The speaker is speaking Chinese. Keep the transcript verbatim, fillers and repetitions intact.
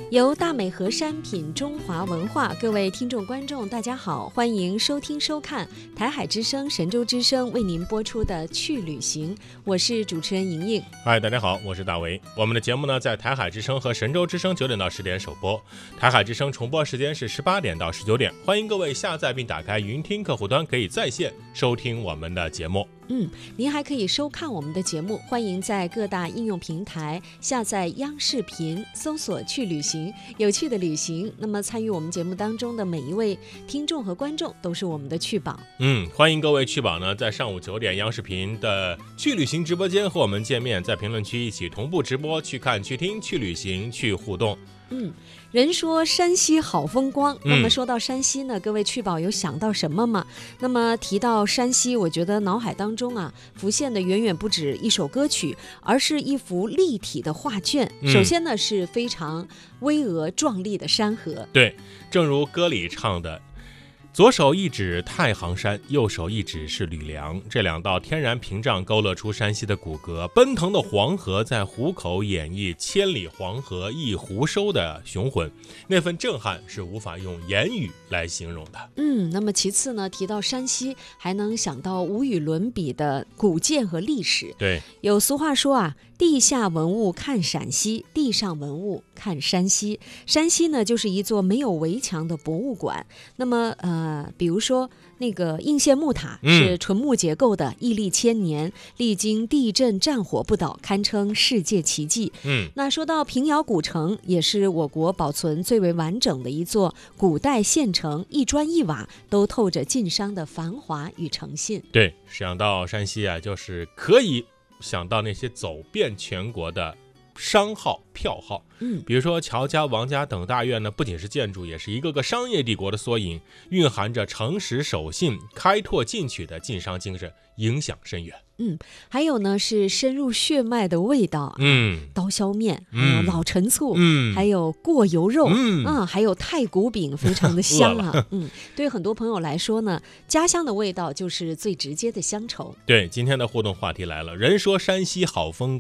由大美河山品中华文化，各位听众观众大家好，欢迎收听收看台海之声、神州之声为您播出的去旅行，我是主持人莹莹。 嗨，大家好，我是大为。我们的节目呢，在台海之声和神州之声九点到十点首播，台海之声重播时间是十八点到十九点。欢迎各位下载并打开云听客户端，可以在线收听我们的节目。 嗯，您还可以收看我们的节目，欢迎在各大应用平台下载央视频，搜索去旅行，有趣的旅行。那么参与我们节目当中的每一位听众和观众都是我们的去宝。 嗯，欢迎各位去宝呢，在上午九点央视频的去旅行直播间和我们见面，在评论区一起同步直播，去看、去听、去旅行、去互动。 嗯，人说山西好风光， 嗯、 那么说到山西呢，各位去宝有想到什么吗？那么提到山西，我觉得脑海当中啊浮现的远远不止一首歌曲，而是一幅立体的画卷。 嗯、 首先呢是非常巍峨壮丽的山河， 对，正如歌里唱的，左手一指太行山，右手一指是吕梁，这两道天然屏障勾勒出山西的骨骼。奔腾的黄河在湖口演绎千里黄河一湖收的雄浑，那份震撼是无法用言语来形容的。 嗯，那么其次呢，提到山西，还能想到无与伦比的古建和历史。 对， 有俗话说啊，地下文物看陕西，地上文物看山西。山西呢，就是一座没有围墙的博物馆。那么呃，比如说那个应县木塔是纯木结构的，屹立千年，历经地震战火不倒，堪称世界奇迹。 嗯， 那说到平遥古城，也是我国保存最为完整的一座古代县城，一砖一瓦都透着晋商的繁华与诚信。 对，想到山西啊，就是可以想到那些走遍全国的商号、票号。 嗯， 比如说乔家、王家等大院呢，不仅是建筑，也是一个个商业帝国的缩影，蕴含着诚实守信、开拓进取的晋商精神，影响深远。 嗯，还有呢是深入血脉的味道啊， 嗯， 刀削面，还有老陈醋， 嗯， 还有过油肉， 嗯， 啊，还有太谷饼，非常的香啊。嗯，对很多朋友来说呢，家乡的味道就是最直接的乡愁。 对，今天的互动话题来了，人说山西好风